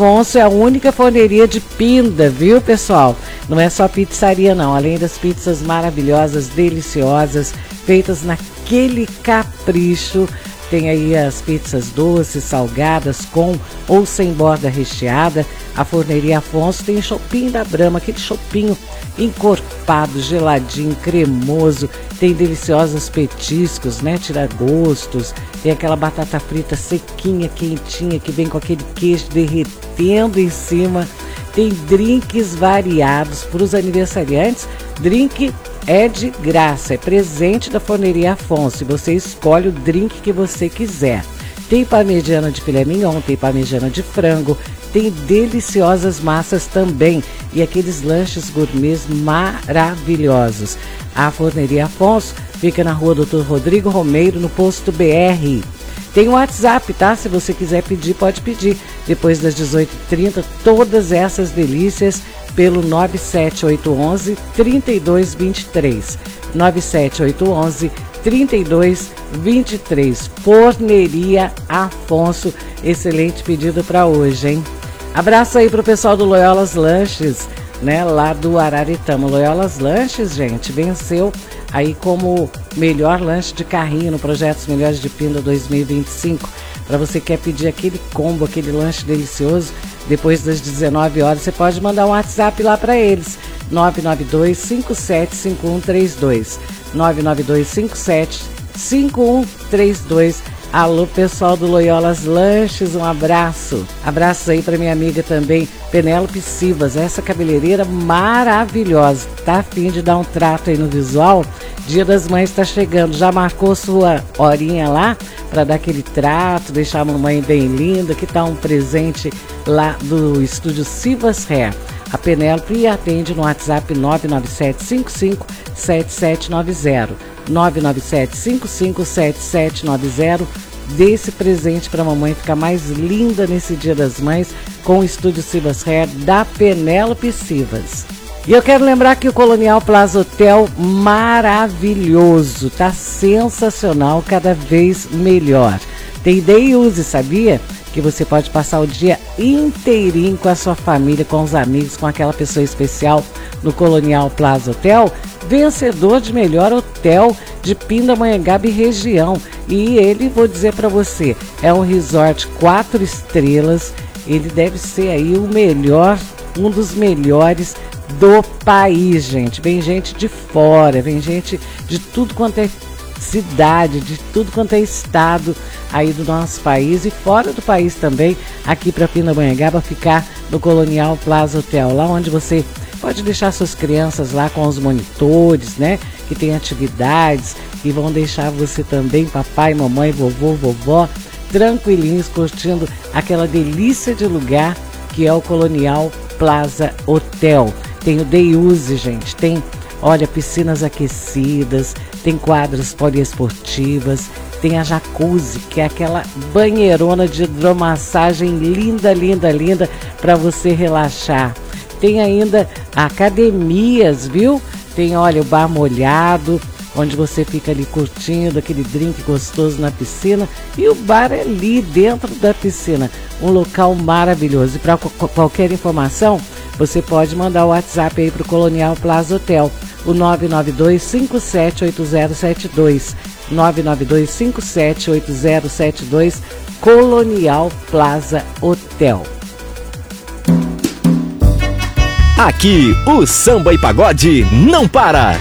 Afonso é a única forneria de Pinda, viu, pessoal? Não é só pizzaria, não. Além das pizzas maravilhosas, deliciosas, feitas naquele capricho, tem aí as pizzas doces, salgadas, com ou sem borda recheada. A Forneria Afonso tem chopinho da Brahma, aquele chopinho encorpado, geladinho, cremoso. Tem deliciosos petiscos, né? Tira-gostos. Tem aquela batata frita sequinha, quentinha, que vem com aquele queijo derretendo em cima. Tem drinks variados para os aniversariantes. Drink é de graça, é presente da Forneria Afonso. E você escolhe o drink que você quiser. Tem parmegiana de filé mignon, tem parmegiana de frango, tem deliciosas massas também e aqueles lanches gourmets maravilhosos. A Forneria Afonso fica na rua Dr. Rodrigo Romeiro, no posto BR. Tem um WhatsApp, tá? Se você quiser pedir, pode pedir. Depois das 18h30, todas essas delícias pelo 97811-3223. 97811-3223. Forneria Afonso. Excelente pedido para hoje, hein? Abraço aí pro pessoal do Loyolas Lanches, né? Lá do Araretama. Loyolas Lanches, gente, venceu aí como melhor lanche de carrinho no Projetos Melhores de Pinda 2025. Para você que quer pedir aquele combo, aquele lanche delicioso, depois das 19 horas, você pode mandar um WhatsApp lá para eles. 992-575132. 992-575132. Alô, pessoal do Loyolas Lanches, um abraço. Abraço aí para minha amiga também, Penélope Sivas, essa cabeleireira maravilhosa. Tá a fim de dar um trato aí no visual? Dia das Mães está chegando. Já marcou sua horinha lá para dar aquele trato, deixar a mamãe bem linda? Que tá um presente lá do estúdio Sivas Hair. A Penélope atende no WhatsApp 997557790. 997557790. Dê esse presente para a mamãe ficar mais linda nesse Dia das Mães com o estúdio Sivas Hair da Penélope Sivas. E eu quero lembrar que o Colonial Plaza Hotel, maravilhoso, tá sensacional, cada vez melhor. Tem Day Use, sabia? Que você pode passar o dia inteirinho com a sua família, com os amigos, com aquela pessoa especial no Colonial Plaza Hotel, vencedor de melhor hotel de Pindamonhangaba e região. E ele, vou dizer para você, é um resort 4 estrelas, ele deve ser aí o melhor, um dos melhores do país, gente. Vem gente de fora, vem gente de tudo quanto é cidade, de tudo quanto é estado aí do nosso país e fora do país também, aqui para Pindamonhangaba, ficar no Colonial Plaza Hotel, lá onde você pode deixar suas crianças lá com os monitores, né, que tem atividades e vão deixar você também, papai, mamãe, vovô, vovó, tranquilinhos, curtindo aquela delícia de lugar que é o Colonial Plaza Hotel. Tem o Day Use, gente, tem, olha, piscinas aquecidas, tem quadras poliesportivas, tem a jacuzzi, que é aquela banheirona de hidromassagem linda, linda, linda, para você relaxar. Tem ainda academias, viu? Tem, olha, o bar molhado, onde você fica ali curtindo aquele drink gostoso na piscina. E o bar é ali dentro da piscina. Um local maravilhoso. E para qualquer informação, você pode mandar o WhatsApp aí para o Colonial Plaza Hotel. O 992-578072. 992-578072. Colonial Plaza Hotel. Aqui, o Samba e Pagode não para.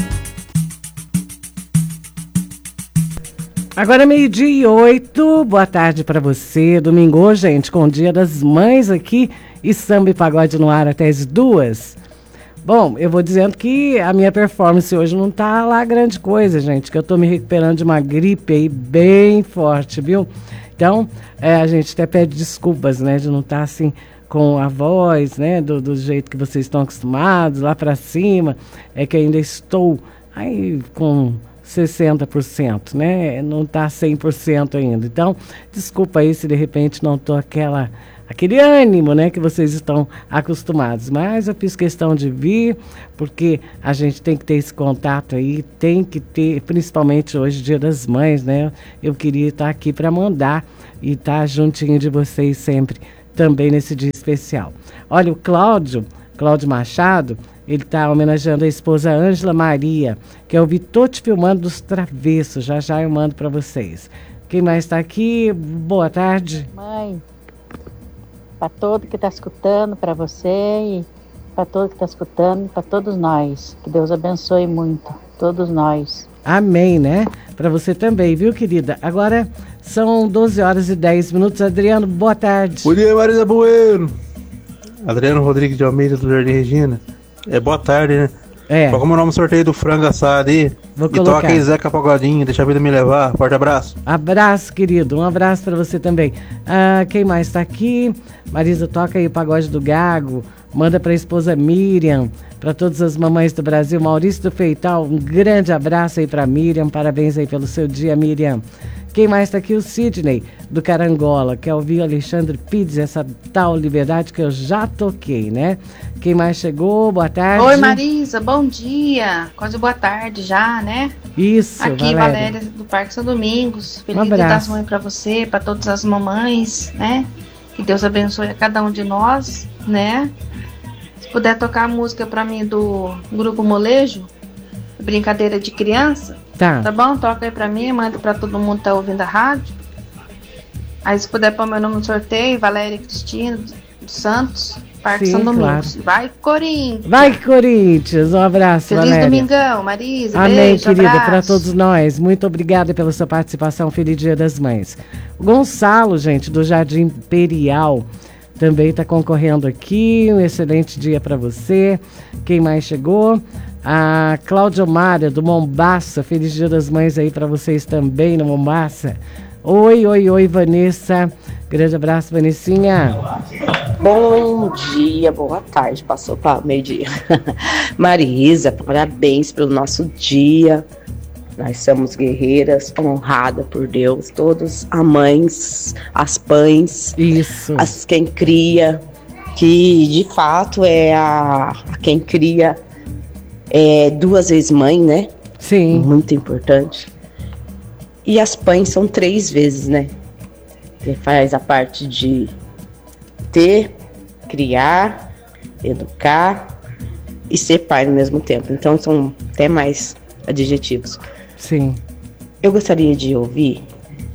Agora 12:08, boa tarde para você. Domingo, gente, com o Dia das Mães aqui e Samba e Pagode no ar até as 2. Bom, eu vou dizendo que a minha performance hoje não tá lá grande coisa, gente, que eu tô me recuperando de uma gripe aí bem forte, viu? Então, a gente até pede desculpas, né, de não estar assim com a voz, né, do jeito que vocês estão acostumados, lá para cima, é que ainda estou aí com 60%, né, não tá 100% ainda. Então, desculpa aí se de repente não tô aquele ânimo, né, que vocês estão acostumados. Mas eu fiz questão de vir, porque a gente tem que ter esse contato aí, tem que ter, principalmente hoje, Dia das Mães, né? Eu queria estar aqui para mandar e estar juntinho de vocês sempre também nesse dia especial. Olha, o Cláudio Machado, ele está homenageando a esposa Ângela Maria, que eu vi tô te filmando dos travessos, já eu mando para vocês. Quem mais está aqui? Boa tarde. Mãe, para todo que está escutando, para você e para todo que está escutando, para todos nós. Que Deus abençoe muito, todos nós. Amém, né? Para você também, viu, querida? Agora são 12h10. Adriano, boa tarde. Bom dia, Marisa Bueno. Adriano Rodrigues de Almeida, do Jardim Regina. Boa tarde, né? Como o nome sorteio do frango assado aí. Vou colocar. E toca aí Zeca Pagodinho, deixa a vida me levar. Forte abraço. Abraço, querido. Um abraço para você também. Quem mais tá aqui? Marisa, toca aí o Pagode do Gago. Manda para a esposa Miriam, para todas as mamães do Brasil. Maurício do Feital, um grande abraço aí para Miriam. Parabéns aí pelo seu dia, Miriam. Quem mais está aqui? O Sidney, do Carangola, quer ouvir o Alexandre Pires, essa tal liberdade que eu já toquei, né? Quem mais chegou? Boa tarde. Oi, Marisa, bom dia. Quase boa tarde já, né? Isso, aqui, Valéria do Parque São Domingos. Feliz Dia das Mães para você, para todas as mamães, né? Que Deus abençoe a cada um de nós, né? Se puder tocar a música para mim do Grupo Molejo, Brincadeira de Criança. Tá bom? Toca aí pra mim, manda pra todo mundo que tá ouvindo a rádio. Aí se puder pôr meu nome no sorteio, Valéria Cristina dos Santos, Parque São Domingos. Claro. Vai, Corinthians! Vai, Corinthians! Um abraço, Feliz Valéria. Domingão, Marisa. Amém, beijo, querida, abraço. para todos nós. Muito obrigada pela sua participação. Feliz Dia das Mães. O Gonçalo, gente, do Jardim Imperial, também está concorrendo aqui. Um excelente dia para você. Quem mais chegou? A Cláudia Mária, do Mombaça. Feliz Dia das Mães aí para vocês também no Mombaça. Oi, Vanessa. Grande abraço, Vanessinha. Bom dia, boa tarde. Passou para meio-dia. Marisa, parabéns pelo nosso dia. Nós somos guerreiras, honradas por Deus. Todos as mães, as pães. Isso. Quem cria, que de fato é quem cria. Duas vezes mãe, né? Sim. Muito importante. E as pães são 3 vezes, né? Que faz a parte de ter, criar, educar e ser pai no mesmo tempo. Então são até mais adjetivos. Sim. Eu gostaria de ouvir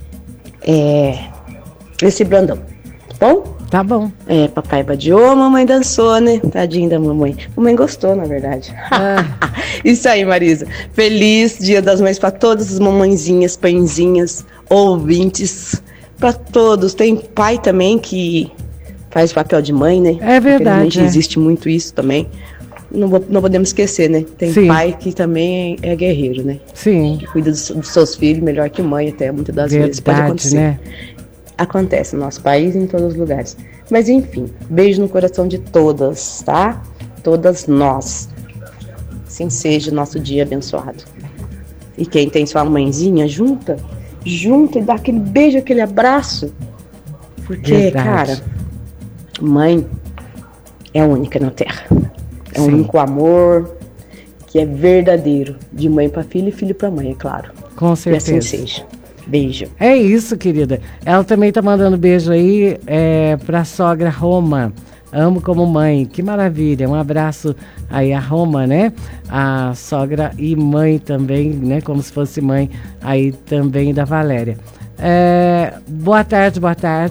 esse Brandão, tá bom? Tá bom. Papai badiou, mamãe dançou, né? Tadinha da mamãe. Mamãe gostou, na verdade. Isso aí, Marisa. Feliz Dia das Mães para todas as mamãezinhas, pãezinhas, ouvintes, para todos. Tem pai também que faz o papel de mãe, né? É verdade. Existe muito isso também. Não podemos esquecer, né? Tem Sim. pai que também é guerreiro, né? Sim. Que cuida dos seus filhos melhor que mãe, até muitas das vezes pode acontecer. Né? Acontece no nosso país e em todos os lugares. Mas enfim, beijo no coração de todas, tá? Todas nós. Assim seja o nosso dia abençoado. E quem tem sua mãezinha, junta e dá aquele beijo, aquele abraço. Porque, verdade. Cara, mãe é única na Terra. É um único amor que é verdadeiro. De mãe para filho e filho para mãe, é claro. Com certeza. E assim seja. Beijo. É isso, querida. Ela também tá mandando beijo aí pra sogra Roma. Amo como mãe. Que maravilha. Um abraço aí a Roma, né? A sogra e mãe também, né? Como se fosse mãe aí também da Valéria. Boa tarde.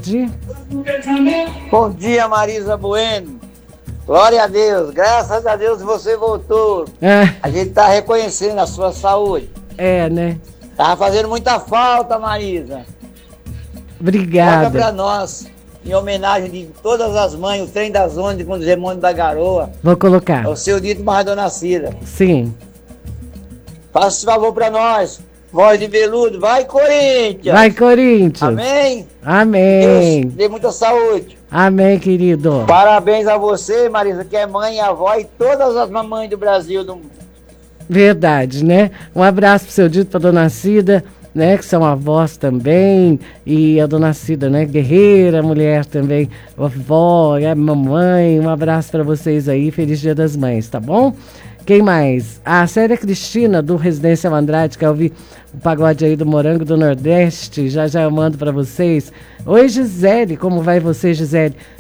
Bom dia, Marisa Bueno. Glória a Deus. Graças a Deus você voltou. A gente tá reconhecendo a sua saúde. Né? Tava fazendo muita falta, Marisa. Obrigada. Toca pra nós, em homenagem de todas as mães, o trem das ondas com o Demônio da Garoa. Vou colocar. É o seu dito mais Dona Cida. Sim. Faça esse favor pra nós. Voz de veludo, vai Corinthians! Vai Corinthians! Amém? Amém! Deus dê muita saúde! Amém, querido! Parabéns a você, Marisa, que é mãe e avó e todas as mamães do Brasil, do mundo. Verdade, né? Um abraço pro seu dito, pra Dona Cida, né? Que são avós também. E a Dona Cida, né? Guerreira, mulher também, vovó, mamãe. Um abraço pra vocês aí. Feliz Dia das Mães, tá bom? Quem mais? A Célia Cristina, do Residência Andrade, quer ouvir o pagode aí do Morango do Nordeste. Já eu mando pra vocês. Oi, Gisele. Como vai você, Gisele?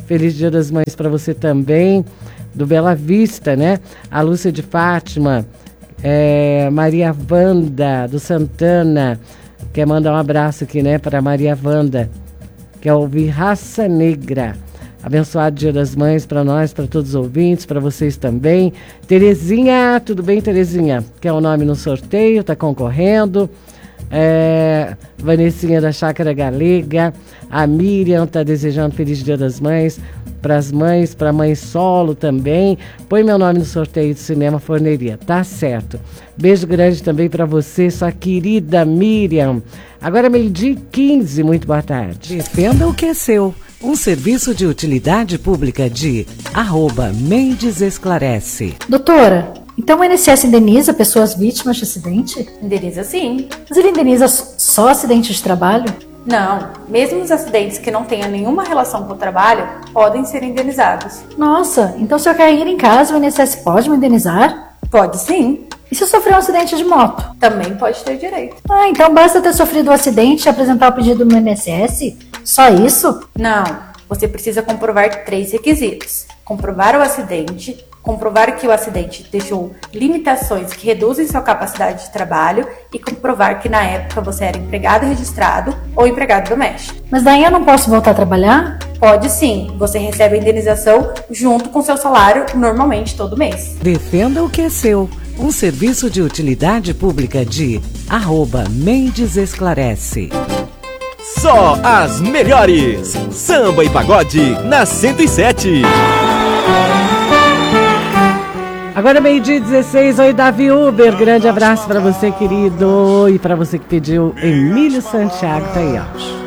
Feliz Dia das Mães para você também, do Bela Vista, né? A Lúcia de Fátima, Maria Wanda, do Santana, quer mandar um abraço aqui, né, para Maria Wanda, quer ouvir Raça Negra. Abençoado Dia das Mães para nós, para todos os ouvintes, para vocês também. Terezinha, tudo bem, Terezinha? Quer o nome no sorteio, tá concorrendo. Vanessinha da Chácara Galega. A Miriam tá desejando Feliz Dia das Mães para as mães, para mãe solo também. Põe meu nome no sorteio do Cinema Forneria, tá certo. Beijo grande também para você, sua querida Miriam. Agora 12h15, muito boa tarde. Defenda o que é seu. Um serviço de utilidade pública de @Mendes Esclarece. Doutora, então o INSS indeniza pessoas vítimas de acidente? Indeniza sim. Mas ele indeniza só acidentes de trabalho? Não, mesmo os acidentes que não tenham nenhuma relação com o trabalho podem ser indenizados. Nossa, então se eu cair em casa o INSS pode me indenizar? Pode sim. E se eu sofrer um acidente de moto? Também pode ter direito. Ah, então basta ter sofrido um acidente e apresentar o pedido no INSS? Só isso? Não, você precisa comprovar 3 requisitos. Comprovar o acidente, comprovar que o acidente deixou limitações que reduzem sua capacidade de trabalho e comprovar que na época você era empregado registrado ou empregado doméstico. Mas daí eu não posso voltar a trabalhar? Pode sim, você recebe a indenização junto com seu salário normalmente todo mês. Defenda o que é seu. Um serviço de utilidade pública de @Mendes Esclarece. Só as melhores. Samba e pagode na 107. Agora 12h16, oi Davi Uber, grande abraço para você, querido, e para você que pediu Emílio Santiago, tá aí, ó.